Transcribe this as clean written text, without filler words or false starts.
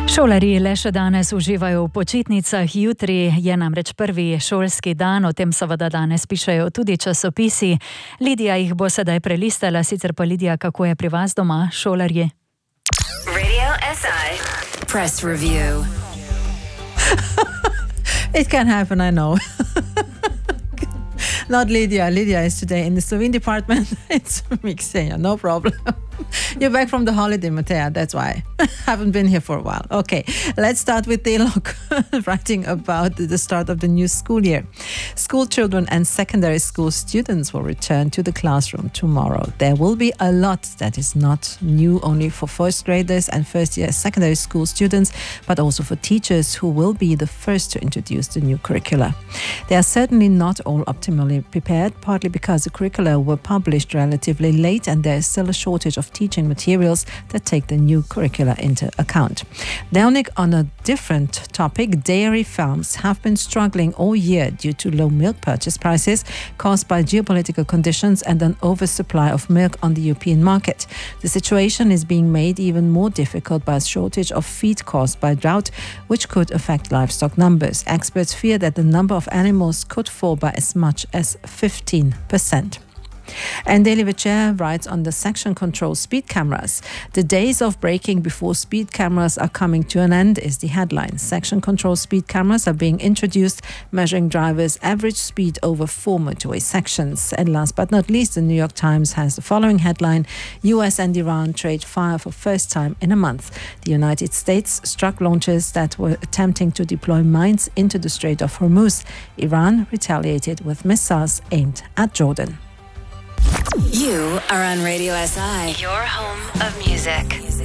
Šolarji le še danes uživajo v počitnicah, jutri je namreč prvi šolski dan, o tem seveda danes pišejo tudi časopisi. Lidija jih bo sedaj prelistala, sicer pa Lidija, kako je pri vas doma, šolarji? Radio SI Press Review. It can happen, I know. Not Lydia. Lydia is today in the Slovene department. It's me, Ksenia, no problem. You're back from the holiday, Matea, that's why. Haven't been here for a while. Okay, let's start with Delok writing about the start of the new school year. School children and secondary school students will return to the classroom tomorrow. There will be a lot that is not new only for first graders and first year secondary school students, but also for teachers who will be the first to introduce the new curricula. They are certainly not all optimally prepared, partly because the curricula were published relatively late and there is still a shortage of teaching materials that take the new curricula into account. Now, on a different topic, dairy farms have been struggling all year due to low milk purchase prices caused by geopolitical conditions and an oversupply of milk on the European market. The situation is being made even more difficult by a shortage of feed caused by drought, which could affect livestock numbers. Experts fear that the number of animals could fall by as much as 15%. And Daily Večer writes on the section control speed cameras. The days of braking before speed cameras are coming to an end is the headline. Section control speed cameras are being introduced, measuring drivers' average speed over 4 motorway sections. And last but not least, the New York Times has the following headline: US and Iran trade fire for first time in a month. The United States struck launchers that were attempting to deploy mines into the Strait of Hormuz. Iran retaliated with missiles aimed at Jordan. You are on Radio SI, your home of music.